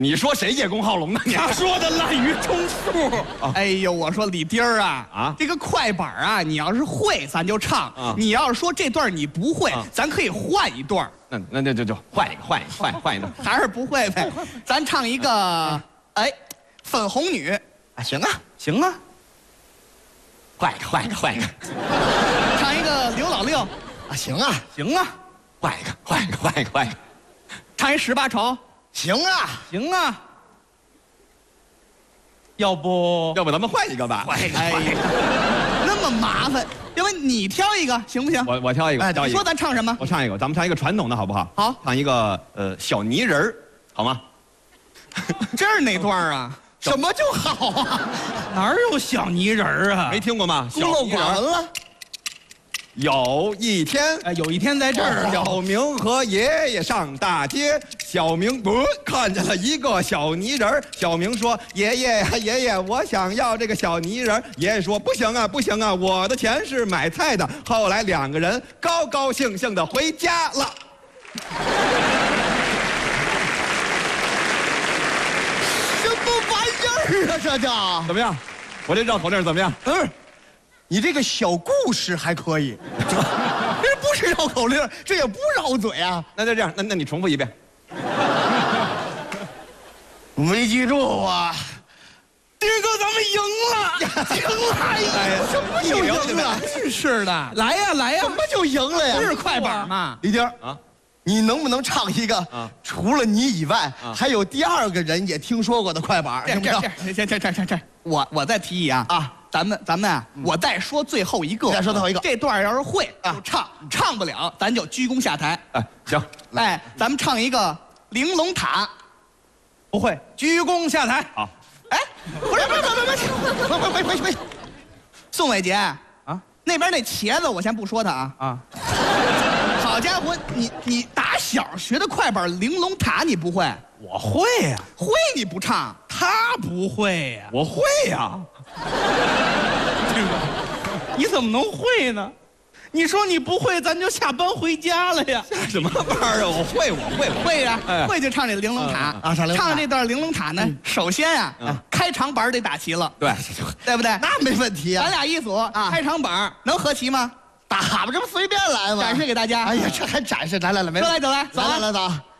你说谁叶公好龙呢？ 他说的滥竽充数。 哎呦，我说李丁儿啊，这个快板啊，你要是会咱就唱啊，你要是说这段你不会，咱可以换一段。 那就换一个， 还是不会呗？咱唱一个，哎，粉红女啊，行啊， 换一个， 唱一个刘老六啊，行啊， 换一个， 唱一18朝。 行啊， 要不咱们换一个吧？ 换一个， 那么麻烦，要不你挑一个行不行？ 我挑一个， 你说咱唱什么？ 我唱一个，咱们唱一个传统的好不好？ 好， 唱一个小泥人儿，好吗？ 这是哪段啊？ 什么就好啊？ 哪有小泥人啊？ 没听过吗？ 孤陋寡闻了。 有一天， 有一天在这儿， 小明和爷爷上大街，小明看见了一个小泥人儿。小明说：“爷爷，我想要这个小泥人儿。”爷爷说：“不行啊，我的钱是买菜的。”后来两个人高高兴兴的回家了。 什么玩意儿啊？这叫怎么样？我这绕口令怎么样？ 你这个小故事还可以，这不是绕口令，这也不绕嘴啊。 那就这样，那你重复一遍。 我没记住啊。 丁哥，咱们赢了！ 哎呀，什么就赢了？ 真是的，来呀！ 什么就赢了呀？ 不是快板吗？ 李丁啊，你能不能唱一个除了你以外还有第二个人也听说过的快板？ 这，我再提议啊！咱们啊，我再说最后一个。 再说最后一个， 这段要是会就唱不了咱就鞠躬下台。 行， 来，咱们唱一个玲珑塔。 不会， 鞠躬下台。 好。 哎，不是，回。宋伟杰啊，那边那茄子我先不说他啊。好家伙，你打小学的快板玲珑塔你不会？ 我会呀， 会你不唱？ 他不会呀， 我会呀。 你怎么能会呢？你说你不会，咱就下班回家了呀。 下什么班啊？我会呀，会就唱这玲珑塔啊。唱这段玲珑塔呢，首先啊，开场板得打齐了，对不对？ 那没问题啊。 咱俩一组啊，开场板能合齐吗？ 打吧，这不随便来吗？ 展示给大家。 哎呀，这还展示？来， 走来， 来，走。